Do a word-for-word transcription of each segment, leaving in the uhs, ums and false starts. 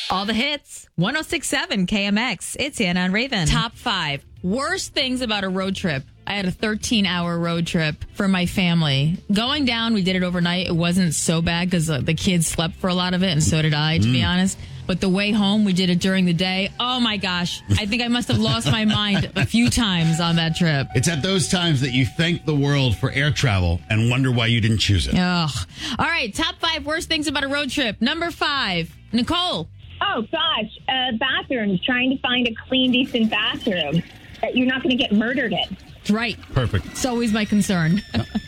All the hits, one oh six point seven K M X. It's Anna and Raven. Top five worst things about a road trip. I had a thirteen-hour road trip for my family. Going down, we did it overnight. It wasn't so bad because uh, the kids slept for a lot of it, and so did I, to mm. be honest. But the way home, we did it during the day. Oh, my gosh. I think I must have lost my mind a few times on that trip. It's at those times that you thank the world for air travel and wonder why you didn't choose it. Ugh. All right, top five worst things about a road trip. Number five, Nicole. Oh, gosh. Uh, bathrooms. Trying to find a clean, decent bathroom that you're not going to get murdered in. Right. Perfect. It's always my concern.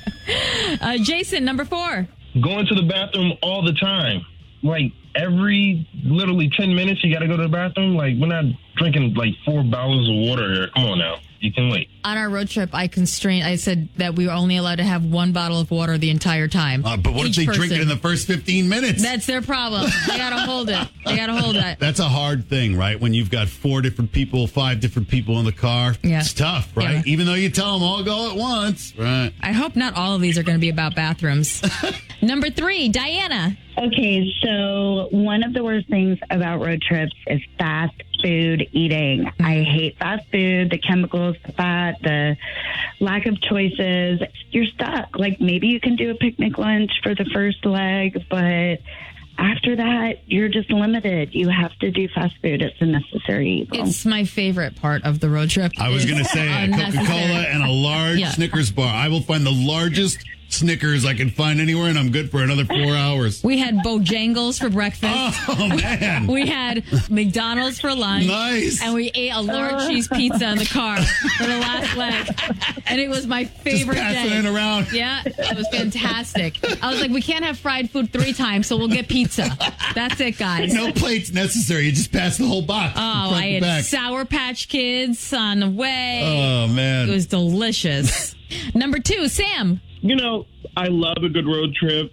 uh, Jason, number four. Going to the bathroom all the time. Like, every literally ten minutes, you got to go to the bathroom. Like, we're not drinking, like, four bottles of water here. Come on now. You can wait. On our road trip, I constrained, I said that we were only allowed to have one bottle of water the entire time. Uh, but what Each if they person. drink it in the first fifteen minutes? That's their problem. They got to hold it. They got to hold it. That's a hard thing, right? When you've got four different people, five different people in the car. Yeah. It's tough, right? Yeah. Even though you tell them all go at once. Right. I hope not all of these are going to be about bathrooms. Number three, Diana. Okay, so one of the worst things about road trips is fast food eating. I hate fast food, the chemicals, the fat, the lack of choices. You're stuck. Like, maybe you can do a picnic lunch for the first leg, but after that, you're just limited. You have to do fast food. It's a necessary evil. It's my favorite part of the road trip. I was going to say a Coca-Cola and a large Yeah. Snickers bar. I will find the largest Snickers I can find anywhere, and I'm good for another four hours. We had Bojangles for breakfast. Oh, man. We had McDonald's for lunch. Nice. And we ate a large cheese pizza in the car for the last leg. And it was my favorite Just passing day. it around. Yeah, it was fantastic. I was like, we can't have fried food three times, so we'll get pizza. That's it, guys. No plates necessary. You just pass the whole box. Oh, front I to had back. Sour Patch Kids on the way. Oh, man. It was delicious. Number two, Sam. You know, I love a good road trip,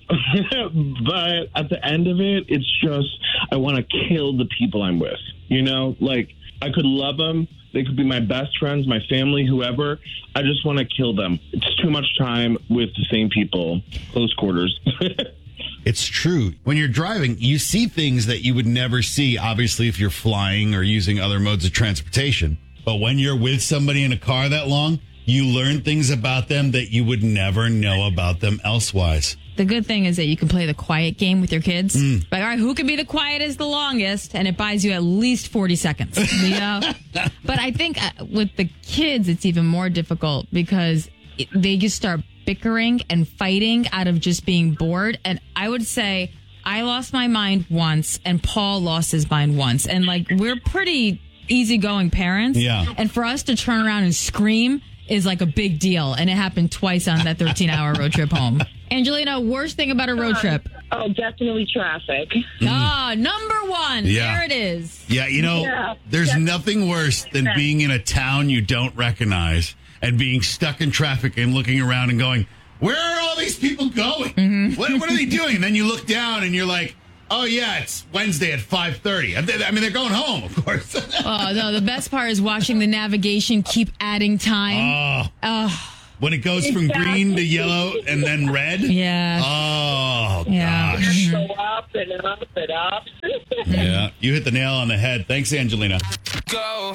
but at the end of it, it's just I want to kill the people I'm with. You know, like I could love them. They could be my best friends, my family, whoever. I just want to kill them. It's too much time with the same people, close quarters. It's true. When you're driving, you see things that you would never see, obviously, if you're flying or using other modes of transportation. But when you're with somebody in a car that long, you learn things about them that you would never know about them elsewise. The good thing is that you can play the quiet game with your kids. Mm. Like, all right, who can be the quietest the longest? And it buys you at least forty seconds. You know? But I think uh, with the kids, it's even more difficult because it, they just start bickering and fighting out of just being bored. And I would say I lost my mind once and Paul lost his mind once. And like, we're pretty easygoing parents. Yeah. And for us to turn around and scream is like a big deal. And it happened twice on that thirteen-hour road trip home. Angelina, worst thing about a road trip? Oh, definitely traffic. Ah, number one. Yeah. There it is. Yeah, you know, Yeah. there's Yeah. nothing worse than being in a town you don't recognize and being stuck in traffic and looking around and going, where are all these people going? Mm-hmm. What, what are they doing? And then you look down and you're like, oh, yeah, it's Wednesday at five thirty. I mean, they're going home, of course. Oh, no, the best part is watching the navigation keep adding time. Oh. Oh, When it goes from green to yellow and then red. yeah. Oh, Yeah. gosh. Go up and up and up. Yeah. You hit the nail on the head. Thanks, Angelina. Go.